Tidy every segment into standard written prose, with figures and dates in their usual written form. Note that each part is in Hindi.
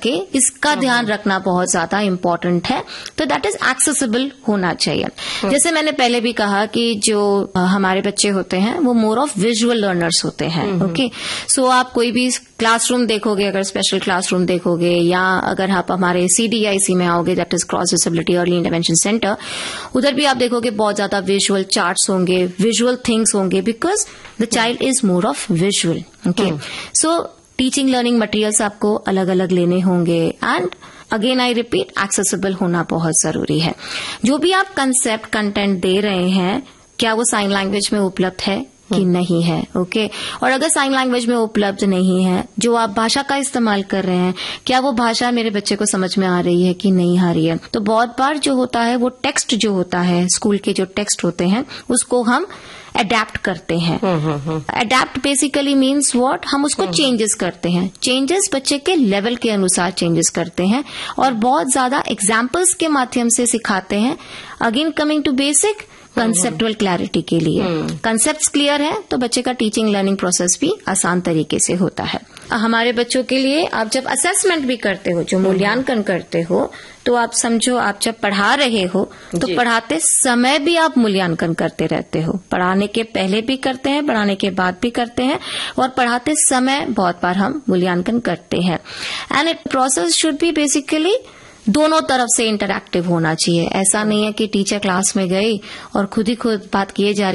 सके, इसका ध्यान रखना बहुत ज्यादा इम्पोर्टेंट है। तो दैट इज एक्सेसिबल होना चाहिए। जैसे मैंने पहले भी कहा कि जो हमारे बच्चे होते हैं वो मोर ऑफ विजुअल लर्नर्स होते हैं। ओके, सो आप कोई भी क्लासरूम देखोगे, अगर स्पेशल क्लासरूम देखोगे, या अगर आप हमारे CDIC में आओगे, that is cross disability early intervention centre, उधर भी आप देखोगे बहुत ज्यादा विजुअल चार्ट्स होंगे, विजुअल थिंग्स होंगे, because the child is more of visual. Okay, so teaching learning materials आपको अलग अलग लेने होंगे, and again I repeat, accessible होना बहुत जरूरी है। जो भी आप कंसेप्ट कंटेंट दे रहे हैं, क्या वो साइन लैंग्वेज में उपलब्ध है कि नहीं है। ओके, और अगर साइन लैंग्वेज में उपलब्ध नहीं है, जो आप भाषा का इस्तेमाल कर रहे हैं, क्या वो भाषा मेरे बच्चे को समझ में आ रही है कि नहीं आ रही है। तो बहुत बार जो होता है वो टेक्स्ट जो होता है, स्कूल के जो टेक्स्ट होते हैं, उसको हम अडेप्ट करते हैं। अडेप्ट बेसिकली मीन्स व्हाट, हम उसको चेंजेस करते हैं। चेंजेस बच्चे के लेवल के अनुसार चेंजेस करते हैं और बहुत ज्यादा एग्जाम्पल्स के माध्यम से सिखाते हैं। Again coming to basic, कंसेप्टुअल clarity के लिए कंसेप्ट्स क्लियर है तो बच्चे का टीचिंग लर्निंग प्रोसेस भी आसान तरीके से होता है। हमारे बच्चों के लिए आप जब असेसमेंट भी करते हो, जो मूल्यांकन करते हो, तो आप समझो आप जब पढ़ा रहे हो तो पढ़ाते समय भी आप मूल्यांकन करते रहते हो। पढ़ाने के पहले भी करते हैं, पढ़ाने के बाद भी करते हैं, और पढ़ाते समय बहुत बार हम मूल्यांकन करते हैं। And it process should be basically दोनों तरफ से इंटरैक्टिव होना चाहिए। ऐसा नहीं है कि टीचर क्लास में गई और खुद ही खुद बात किए जा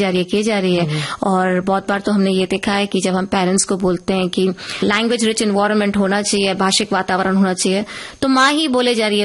रही है। और बहुत बार तो हमने ये देखा है कि जब हम पेरेंट्स को बोलते हैं कि लैंग्वेज रिच एनवायरनमेंट होना चाहिए, भाषिक वातावरण होना चाहिए, तो माँ ही बोले जा रही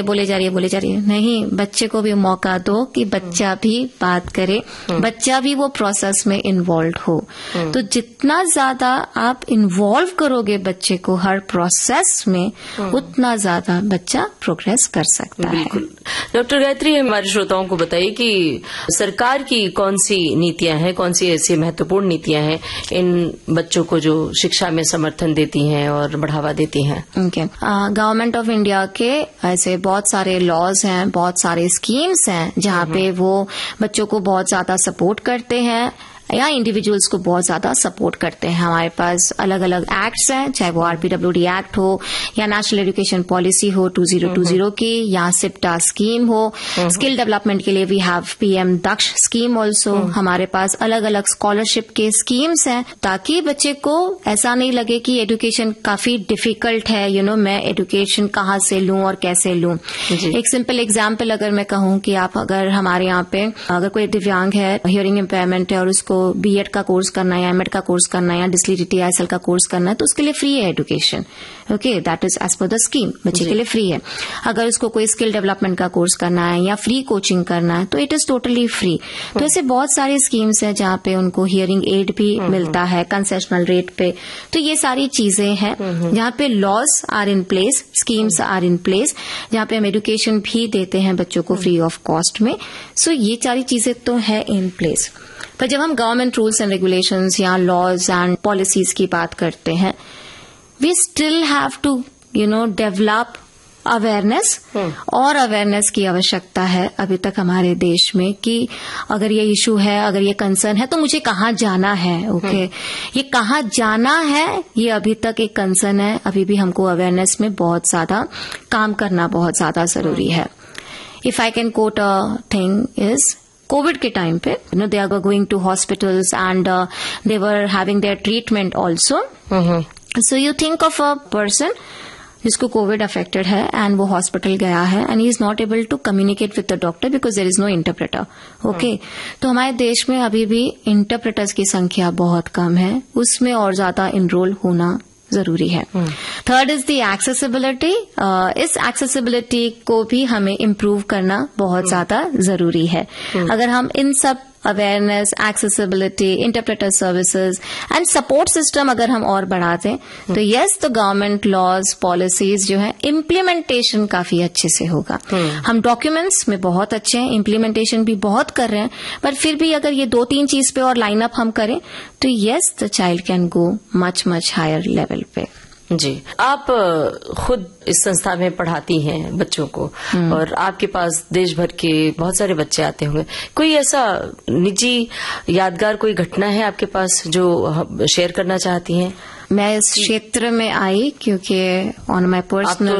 है। नहीं, बच्चे को भी मौका दो कि बच्चा भी बात करे, बच्चा भी वो प्रोसेस में इन्वॉल्व हो। तो जितना ज्यादा आप इन्वॉल्व करोगे बच्चे को हर प्रोसेस में, उतना ज्यादा बच्चा प्रोग्रेस कर सकता है। डॉक्टर गायत्री, हमारे श्रोताओं को बताइए कि सरकार की कौन सी नीतियां हैं, कौन सी ऐसी महत्वपूर्ण नीतियां हैं इन बच्चों को जो शिक्षा में समर्थन देती हैं और बढ़ावा देती हैं? गवर्नमेंट ऑफ इंडिया के ऐसे बहुत सारे लॉज हैं, बहुत सारे स्कीम्स हैं जहां पे वो बच्चों को बहुत ज्यादा सपोर्ट करते हैं या इंडिविजुअल्स को बहुत ज्यादा सपोर्ट करते हैं। हमारे पास अलग अलग एक्ट्स हैं, चाहे वो RPWD एक्ट हो या नेशनल एजुकेशन पॉलिसी हो 2020 की, या सिप्टा स्कीम हो। स्किल डेवलपमेंट के लिए we have PM Daksha scheme also. हमारे पास अलग अलग स्कॉलरशिप के स्कीम्स हैं, ताकि बच्चे को ऐसा नहीं लगे कि एजुकेशन काफी डिफिकल्ट है, मैं एजुकेशन कहाँ से लूं और कैसे लूं। एक सिंपल एग्जाम्पल अगर मैं कहूँ कि आप अगर हमारे यहाँ पे अगर कोई दिव्यांग है, हियरिंग इम्पेयरमेंट है, और उसको B.Ed का कोर्स करना है या M.Ed का कोर्स करना है या डिसलेक्सिया TISL का कोर्स करना है, तो उसके लिए फ्री है education. Okay, that is as per the scheme, बच्चे के लिए फ्री है। अगर उसको कोई स्किल डेवलपमेंट का कोर्स करना है या फ्री कोचिंग करना है, तो इट इज टोटली फ्री। तो ऐसे बहुत सारी स्कीम्स हैं जहां पे उनको हियरिंग एड भी मिलता है कंसेशनल रेट पे। तो ये सारी चीजें हैं जहां पे laws are in place, schemes are in place, जहां पे हम एजुकेशन भी देते हैं बच्चों को फ्री ऑफ कॉस्ट में। सो ये सारी चीजें तो है इन प्लेस। पर जब हम गवर्नमेंट रूल्स एंड रेगुलेशंस या लॉज एंड पॉलिसीज की बात करते हैं, we still have to develop awareness, और अवेयरनेस की आवश्यकता है अभी तक हमारे देश में कि अगर ये इशू है, अगर ये कंसर्न है, तो मुझे कहाँ जाना है। ओके, ये कहाँ जाना है ये अभी तक एक कंसर्न है। अभी भी हमको अवेयरनेस में बहुत ज्यादा काम करना बहुत ज्यादा जरूरी है। If I can coat a thing is, Covid के टाइम पे they are going to hospitals and they were having their treatment also. So you think of a person जिसको कोविड अफेक्टेड है एंड वो हॉस्पिटल गया है and he is not able to communicate with the doctor because there is no interpreter. Okay, तो हमारे देश में अभी भी इंटरप्रेटर्स की संख्या बहुत कम है, उसमें और ज्यादा इनरोल होना जरूरी है। Third is the accessibility. इस एक्सेसिबिलिटी को भी हमें इम्प्रूव करना बहुत ज्यादा जरूरी है। अगर हम इन सब awareness, accessibility, interpreter services and support system अगर हम और बढ़ा दें, तो यस, तो गवर्नमेंट लॉज पॉलिसीज जो है इम्प्लीमेंटेशन काफी अच्छे से होगा। हम डॉक्यूमेंट्स में बहुत अच्छे हैं, इम्प्लीमेंटेशन भी बहुत कर रहे हैं, पर फिर भी अगर ये 2-3 चीज पे और लाइन अप हम करें, तो yes, the child can go much higher level पे। जी, आप खुद इस संस्था में पढ़ाती हैं बच्चों को, और आपके पास देश भर के बहुत सारे बच्चे आते होंगे। कोई ऐसा निजी यादगार कोई घटना है आपके पास जो शेयर करना चाहती हैं? मैं इस क्षेत्र में आई क्योंकि ऑन माई पर्सनल